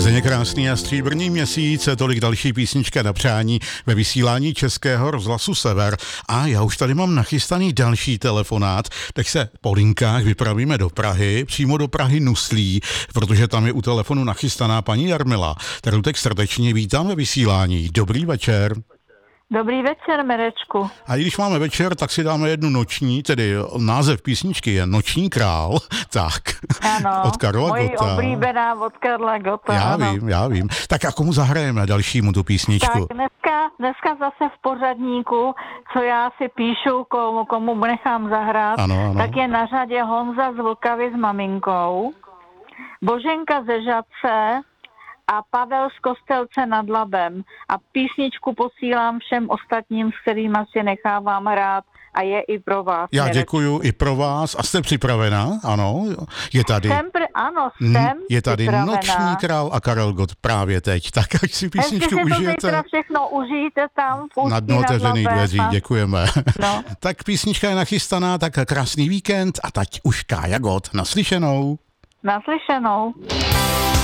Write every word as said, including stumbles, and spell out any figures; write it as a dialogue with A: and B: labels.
A: Zdeně krásný a stříbrný měsíc, tolik další písnička na přání ve vysílání Českého rozhlasu Sever. A já už tady mám nachystaný další telefonát, tak se po linkách vypravíme do Prahy, přímo do Prahy Nuslí, protože tam je u telefonu nachystaná paní Jarmila, kterou tak srdečně vítám ve vysílání. Dobrý večer.
B: Dobrý večer, Mirečku.
A: A i když máme večer, tak si dáme jednu noční, tedy název písničky je Noční král, tak,
B: ano,
A: od Karla
B: moji
A: Gotta.
B: oblíbená od Karla Gotta.
A: Já
B: ano.
A: vím, já vím. Tak a komu zahrajeme dalšímu tu písničku?
B: Tak dneska, dneska zase v pořadníku, co já si píšu, komu, komu nechám zahrát,
A: Ano, ano.
B: tak je na řadě Honza z Vlkavy s maminkou, Boženka ze Žadce a Pavel z Kostelce nad Labem. A písničku posílám všem ostatním, s kterými si nechávám hrát a je i pro vás.
A: Já
B: Mirečku.
A: děkuju i pro vás. A jste připravená? Ano, je tady.
B: Jsem pr- ano,
A: Hmm,
B: jsem
A: je tady
B: připravená.
A: Noční král a Karel Gott právě teď. Tak ať si písničku
B: Hezky si to
A: užijete.
B: zítra všechno užijte tam v Ústí
A: Na dno
B: nad
A: otevřených
B: Labem.
A: dveří, děkujeme.
B: No.
A: Tak písnička je nachystaná, tak krásný víkend a teď už Kája Gott. Naslyšenou.
B: Naslyšenou.